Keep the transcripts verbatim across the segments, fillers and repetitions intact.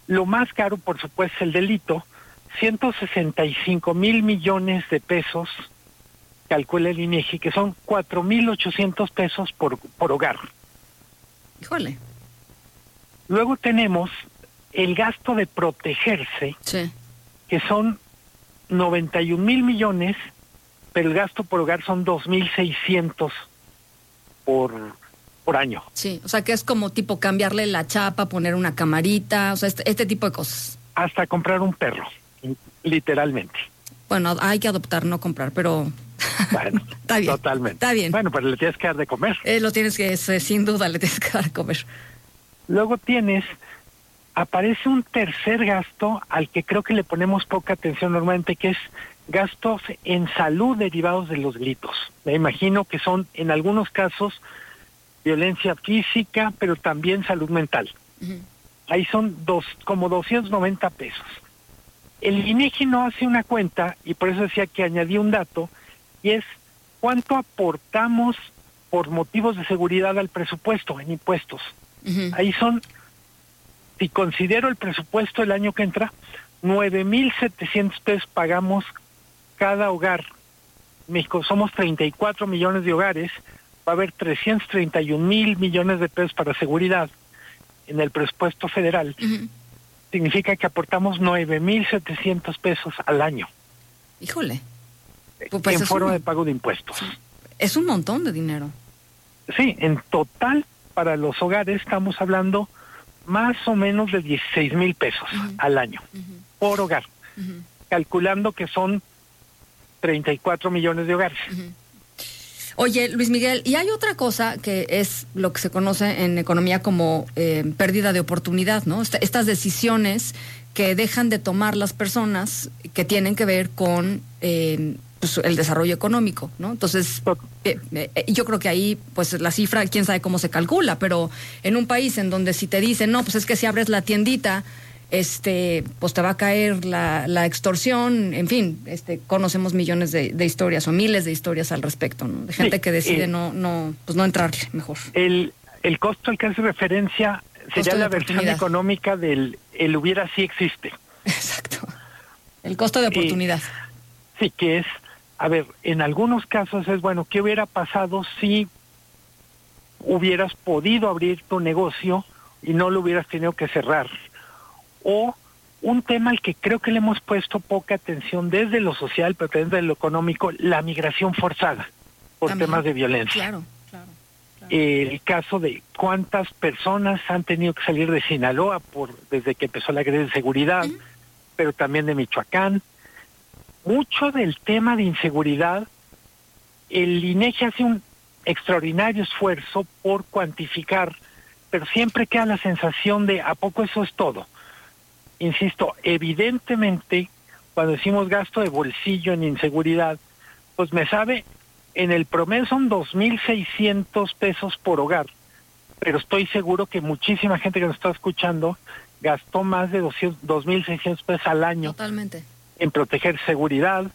Lo más caro, por supuesto, es el delito, ciento sesenta y cinco mil millones de pesos, calcula el INEGI, que son cuatro mil ochocientos pesos por, por hogar. Híjole. Luego tenemos el gasto de protegerse, sí. que son noventa y un mil millones, pero el gasto por hogar son dos mil seiscientos por, por año. Sí, o sea que es como tipo cambiarle la chapa, poner una camarita, o sea, este, este tipo de cosas. Hasta comprar un perro, literalmente. Bueno, hay que adoptar, no comprar, pero... Bueno, está bien. Totalmente. Está bien. Bueno, pero le tienes que dar de comer. Eh, lo tienes que, eh, sin duda, le tienes que dar de comer. Luego tienes, aparece un tercer gasto al que creo que le ponemos poca atención normalmente, que es gastos en salud derivados de los delitos. Me imagino que son, en algunos casos, violencia física, pero también salud mental. Uh-huh. Ahí son dos, como doscientos noventa pesos. El INEGI no hace una cuenta, y por eso decía que añadí un dato, y es cuánto aportamos por motivos de seguridad al presupuesto en impuestos. Uh-huh. Ahí son, si considero el presupuesto el año que entra, nueve mil setecientos pesos pagamos cada hogar. México somos treinta y cuatro millones de hogares, va a haber trescientos treinta y un mil millones de pesos para seguridad en el presupuesto federal. Uh-huh. Significa que aportamos nueve mil setecientos pesos al año. Híjole. Pues en forma un... de pago de impuestos. Es un montón de dinero. Sí, en total para los hogares estamos hablando más o menos de dieciséis mil pesos uh-huh. al año uh-huh. por hogar, uh-huh. calculando que son treinta y cuatro millones de hogares. Uh-huh. Oye, Luis Miguel, y hay otra cosa que es lo que se conoce en economía como eh, pérdida de oportunidad, ¿no? Esta, estas decisiones que dejan de tomar las personas que tienen que ver con eh, pues, el desarrollo económico, ¿no? Entonces, eh, eh, yo creo que ahí, pues la cifra, quién sabe cómo se calcula, pero en un país en donde si te dicen, no, pues es que si abres la tiendita, este, pues te va a caer la, la extorsión, en fin, este, conocemos millones de, de historias o miles de historias al respecto, ¿no? De gente sí, que decide eh, no, no, pues no entrarle mejor. El, el costo al que hace referencia sería la versión económica del el hubiera sí existe. Exacto. El costo de oportunidad. Eh, sí, que es, a ver, en algunos casos es, bueno, ¿qué hubiera pasado si hubieras podido abrir tu negocio y no lo hubieras tenido que cerrar? O un tema al que creo que le hemos puesto poca atención desde lo social, pero también desde lo económico, la migración forzada por también, temas de violencia. Claro, claro, claro. El caso de cuántas personas han tenido que salir de Sinaloa por desde que empezó la guerra de seguridad, uh-huh. pero también de Michoacán. Mucho del tema de inseguridad, el INEGI hace un extraordinario esfuerzo por cuantificar, pero siempre queda la sensación de ¿a poco eso es todo? Insisto, evidentemente, cuando decimos gasto de bolsillo en inseguridad, pues me sabe, en el promedio son dos mil seiscientos pesos por hogar, pero estoy seguro que muchísima gente que nos está escuchando gastó más de dos mil seiscientos pesos al año. Totalmente. En proteger seguridad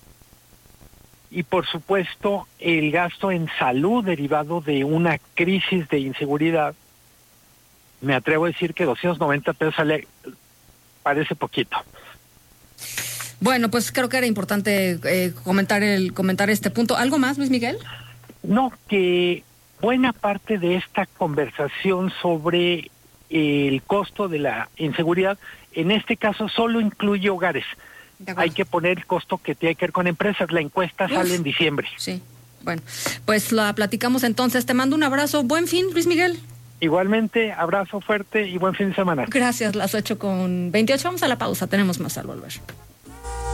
y, por supuesto, el gasto en salud derivado de una crisis de inseguridad. Me atrevo a decir que doscientos noventa pesos al parece poquito. Bueno, pues creo que era importante eh, comentar el comentar este punto. ¿Algo más, Luis Miguel? No, que buena parte de esta conversación sobre el costo de la inseguridad, en este caso solo incluye hogares. Hay que poner el costo que tiene que ver con empresas. La encuesta Uf, sale en diciembre. Sí, bueno, pues la platicamos entonces. Te mando un abrazo. Buen fin, Luis Miguel. Igualmente, abrazo fuerte y buen fin de semana. Gracias, las ocho con veintiocho. Vamos a la pausa, tenemos más al volver.